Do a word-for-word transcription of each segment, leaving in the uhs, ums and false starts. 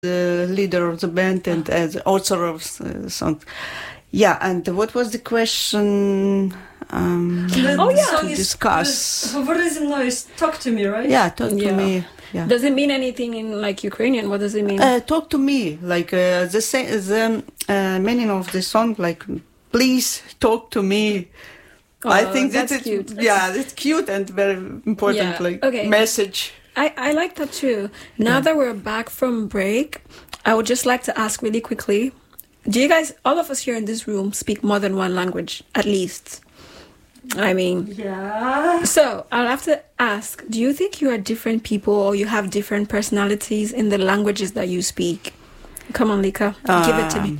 the leader of the band and as author of the song. Yeah, and what was the question um, the oh, yeah. to is, discuss? The, what is it now is Talk to Me, right? Yeah, talk Yeah. to me. Yeah. Does it mean anything in like Ukrainian? What does it mean? Uh, talk to me, like uh, the sa- the uh, meaning of the song, like please talk to me. Oh, I think that's that it, cute. yeah, it's cute and very important, Yeah, like okay. message. I, I like that too. Now Yeah. that we're back from break, I would just like to ask really quickly, do you guys, all of us here in this room, speak more than one language, at least? I mean, Yeah. so I'll have to ask, do you think you are different people or you have different personalities in the languages that you speak? Come on, Lika, give it to me.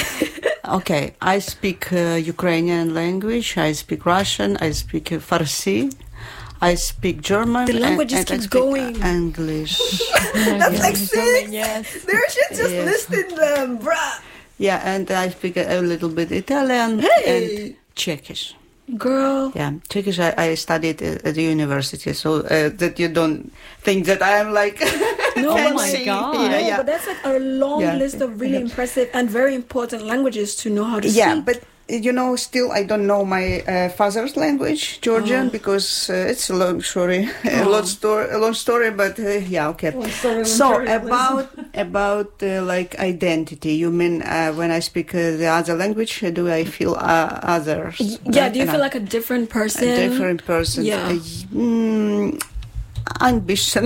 Okay, I speak uh, Ukrainian language, I speak Russian, I speak uh, Farsi, I speak German. The languages and, and keep I speak going. English. That's like six. Yes. There should just Yes. listed them, bruh. Yeah, and I speak a, a little bit Italian Hey! and Czechish. Girl. Yeah, Czechish I, I studied at, at the university, so uh, that you don't think that I'm like No, fancy. oh my God. Yeah, No, yeah. but that's like a long Yeah. list of really impressive and very important languages to know how to Yeah, speak. but you know, still I don't know my uh, father's language, Georgian, Oh. because uh, it's a long story, a Oh. long story, a long story. But uh, yeah, okay. Long story of So imperialism. about about uh, like identity, you mean uh, when I speak uh, the other language, uh, do I feel uh, others? Y- yeah, right? do you And feel I- like a different person? a different person? Yeah. Uh, mm, ambition.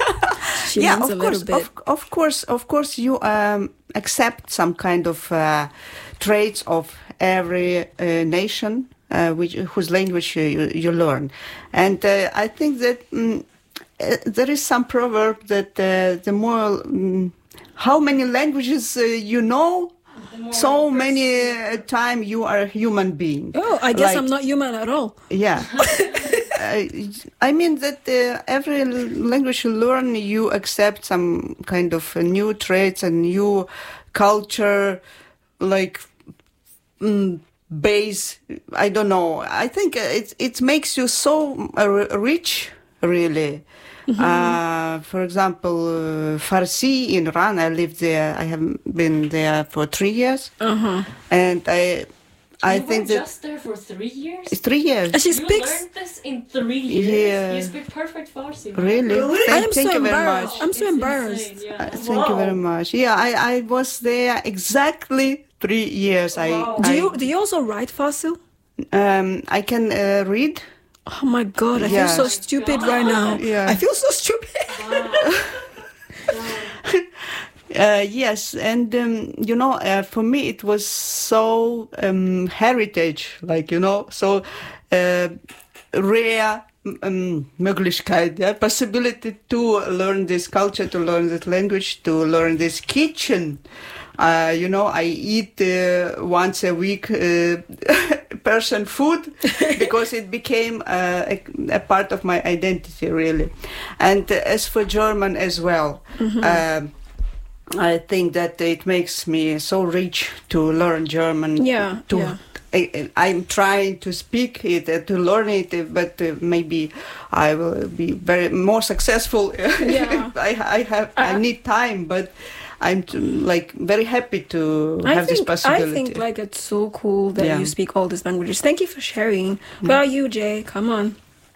She yeah, means of a course, little bit. of, of course, of course, you um, accept some kind of uh, traits of every uh, nation, uh, which whose language you, you learn, and uh, I think that mm, uh, there is some proverb that uh, the more mm, how many languages uh, you know, so many uh, time you are a human being. Oh, I guess Like- I'm not human at all. Yeah. Uh, I mean that uh, every l- language you learn, you accept some kind of uh, new traits and new culture, like mm, base. I don't know. I think uh, it it makes you so uh, r- rich, really. Uh, for example, uh, Farsi in Iran. I lived there. I have been there for three years, Uh-huh. and I, I you think were that just there for three years? it's three years. And she You speaks. learned this in three years? Yeah. You speak perfect Farsi. man. Really? Really? Thank, I am thank so you very embarrassed. much. I'm so It's embarrassed. insane, Uh, yeah. thank you very Wow. much. Yeah, I, I was there exactly three years. Wow. I, Do I, you do you also write Fasil? um, I can uh, read. Oh my god, I Yeah. feel so stupid right now. Yeah. I feel so stupid. Uh, yes, and um, you know, uh, for me it was so um, heritage, like you know, so uh, rare um, Möglichkeit, yeah, possibility to learn this culture, to learn this language, to learn this kitchen. Uh, you know, I eat uh, once a week uh, Persian food because it became uh, a, a part of my identity, really. And uh, as for German as well, um, I think that it makes me so rich to learn German. Yeah, To, yeah. I, I'm trying to speak it, uh, to learn it, uh, but uh, maybe I will be very more successful. Yeah. I, I have, I I- need time, but I'm t- like very happy to I have this think possibility. I think like it's so cool that Yeah. you speak all these languages. Thank you for sharing. What about you, Jay? Come on.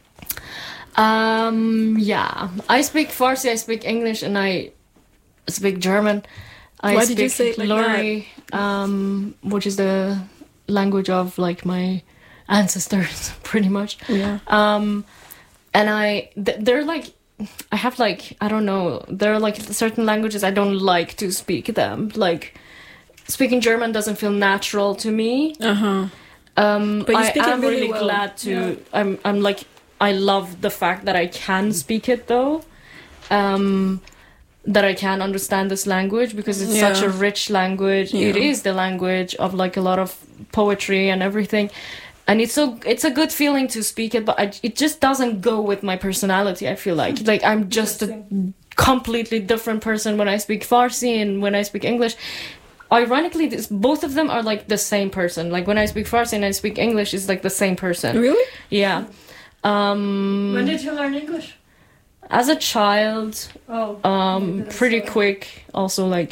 Um, yeah. I speak Farsi, I speak English, and I speak German. I Why speak did you say it like Lori, um, which is the language of like my ancestors, pretty much. Yeah. Um, and I, th- they're like, I have like, I don't know, there are like certain languages I don't like to speak them. Like, speaking German doesn't feel natural to me. Uh huh. Um, But you I speak it am really really well. glad to. Yeah. I'm. I'm like. I love the fact that I can speak it though. Um, that I can understand this language because it's such Yeah. a rich language. It Yeah. is the language of like a lot of poetry and everything. And it's so it's a good feeling to speak it, but I, it just doesn't go with my personality. I feel like like I'm just a completely different person when I speak Farsi and when I speak English. Ironically, this, both of them are like the same person. Like when I speak Farsi and I speak English, it's like the same person. Really? Yeah. Um, When did you learn English? as a child, Oh. um, That's pretty so- quick. Also, like